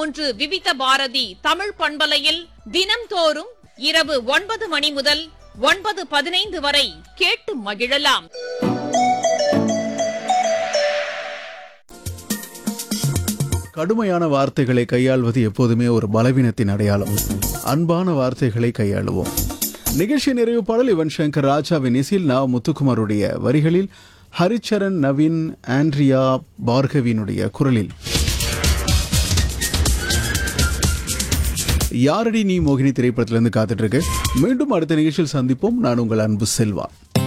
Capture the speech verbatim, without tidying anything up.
மூன்று விவித பாரதி தமிழ் பண்பலையில் தினம்தோறும் இரவு ஒன்பது மணி முதல் ஒன்பது பதினைந்து வரை கேட்டு மகிழலாம். கடுமையான வார்த்தைகளை கையாள்வது எப்போதுமே ஒரு பலவீனத்தின் அடையாளம். அன்பான வார்த்தைகளை கையாளுவோம். நிகழ்ச்சி நிறைவு பாடல் யுவன் சங்கர் ராஜாவின் இசையில் நா முத்துக்குமாருடைய வரிகளில் ஹரிச்சரன், நவீன், ஆண்ட்ரியா பார்கவினுடைய குரலில் யாரடி நீ மோகினி திரைப்படத்திலிருந்து காத்துட்டு இருக்கு. மீண்டும் அடுத்த நிகழ்ச்சியில் சந்திப்போம். நான் உங்கள் அன்பு செல்வா.